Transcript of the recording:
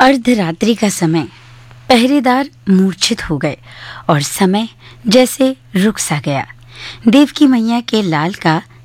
अर्धरात्रि का समय। पहरेदार मूर्छित हो गए और समय जैसे रुक सा गया। देवकी मैया के लाल का